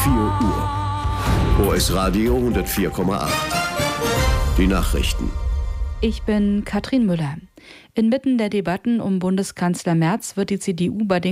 4 Uhr. OS Radio 104,8. Die Nachrichten. Ich bin Katrin Müller. Inmitten der Debatten um Bundeskanzler Merz wird die CDU bei den